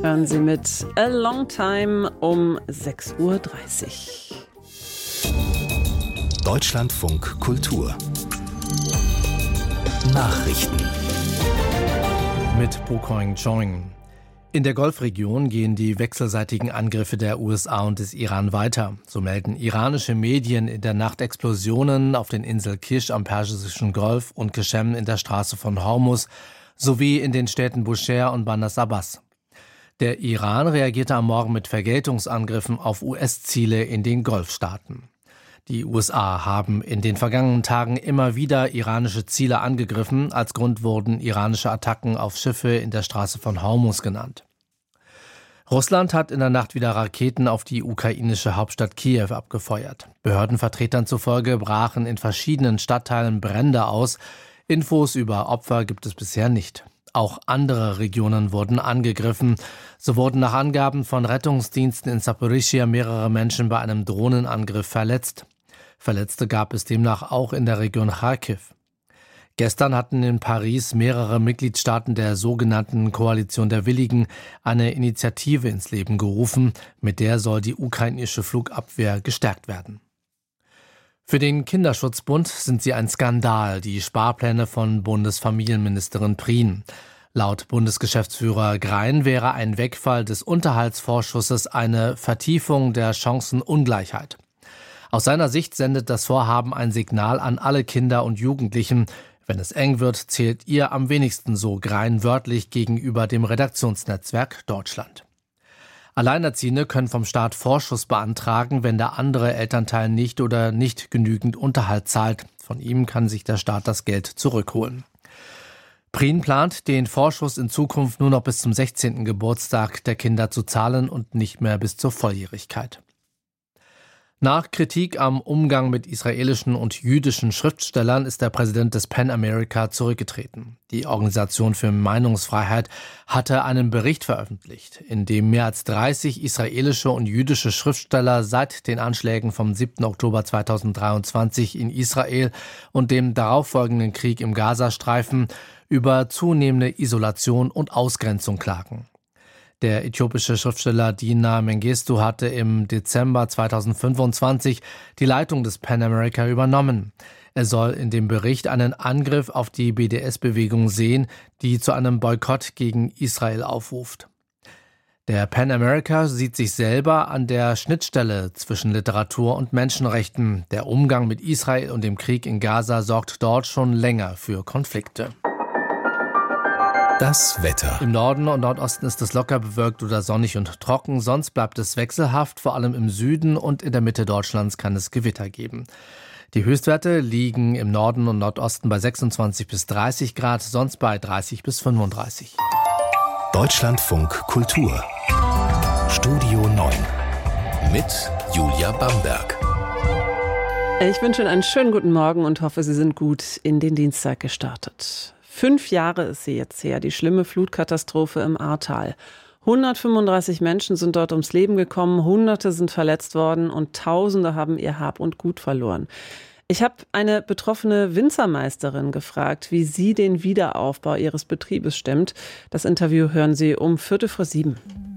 Hören Sie mit A Long Time um 6:30 Uhr. Deutschlandfunk Kultur Nachrichten mit Bokoing Choing. In der Golfregion gehen die wechselseitigen Angriffe der USA und des Iran weiter. So melden iranische Medien in der Nacht Explosionen auf den Inseln Kish am Persischen Golf und Qeshem in der Straße von Hormuz sowie in den Städten Bushehr und Bandar Abbas. Der Iran reagierte am Morgen mit Vergeltungsangriffen auf US-Ziele in den Golfstaaten. Die USA haben in den vergangenen Tagen immer wieder iranische Ziele angegriffen. Als Grund wurden iranische Attacken auf Schiffe in der Straße von Hormuz genannt. Russland hat in der Nacht wieder Raketen auf die ukrainische Hauptstadt Kiew abgefeuert. Behördenvertretern zufolge brachen in verschiedenen Stadtteilen Brände aus. Infos über Opfer gibt es bisher nicht. Auch andere Regionen wurden angegriffen. So wurden nach Angaben von Rettungsdiensten in Saporischschja mehrere Menschen bei einem Drohnenangriff verletzt. Verletzte gab es demnach auch in der Region Charkiw. Gestern hatten in Paris mehrere Mitgliedstaaten der sogenannten Koalition der Willigen eine Initiative ins Leben gerufen, mit der soll die ukrainische Flugabwehr gestärkt werden. Für den Kinderschutzbund sind sie ein Skandal, die Sparpläne von Bundesfamilienministerin Prien. Laut Bundesgeschäftsführer Grein wäre ein Wegfall des Unterhaltsvorschusses eine Vertiefung der Chancenungleichheit. Aus seiner Sicht sendet das Vorhaben ein Signal an alle Kinder und Jugendlichen. Wenn es eng wird, zählt ihr am wenigsten, so Grein wörtlich gegenüber dem Redaktionsnetzwerk Deutschland. Alleinerziehende können vom Staat Vorschuss beantragen, wenn der andere Elternteil nicht oder nicht genügend Unterhalt zahlt. Von ihm kann sich der Staat das Geld zurückholen. Prien plant, den Vorschuss in Zukunft nur noch bis zum 16. Geburtstag der Kinder zu zahlen und nicht mehr bis zur Volljährigkeit. Nach Kritik am Umgang mit israelischen und jüdischen Schriftstellern ist der Präsident des PEN America zurückgetreten. Die Organisation für Meinungsfreiheit hatte einen Bericht veröffentlicht, in dem mehr als 30 israelische und jüdische Schriftsteller seit den Anschlägen vom 7. Oktober 2023 in Israel und dem darauffolgenden Krieg im Gazastreifen über zunehmende Isolation und Ausgrenzung klagen. Der äthiopische Schriftsteller Dina Mengistu hatte im Dezember 2025 die Leitung des PEN America übernommen. Er soll in dem Bericht einen Angriff auf die BDS-Bewegung sehen, die zu einem Boykott gegen Israel aufruft. Der PEN America sieht sich selber an der Schnittstelle zwischen Literatur und Menschenrechten. Der Umgang mit Israel und dem Krieg in Gaza sorgt dort schon länger für Konflikte. Das Wetter. Im Norden und Nordosten ist es locker bewölkt oder sonnig und trocken. Sonst bleibt es wechselhaft. Vor allem im Süden und in der Mitte Deutschlands kann es Gewitter geben. Die Höchstwerte liegen im Norden und Nordosten bei 26 bis 30 Grad, sonst bei 30 bis 35. Deutschlandfunk Kultur. Studio 9. Mit Julia Bamberg. Ich wünsche Ihnen einen schönen guten Morgen und hoffe, Sie sind gut in den Dienstag gestartet. 5 Jahre ist sie jetzt her, die schlimme Flutkatastrophe im Ahrtal. 135 Menschen sind dort ums Leben gekommen, Hunderte sind verletzt worden und Tausende haben ihr Hab und Gut verloren. Ich habe eine betroffene Winzermeisterin gefragt, wie sie den Wiederaufbau ihres Betriebes stemmt. Das Interview hören Sie um 6:45.